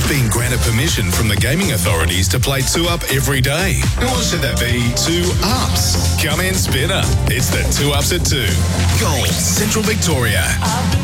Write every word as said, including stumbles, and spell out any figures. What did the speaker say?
been granted permission from the gaming authorities to play two up every day. Or should that be two ups? Come in, Spinner. It's the two ups at two. Gold, Central Victoria.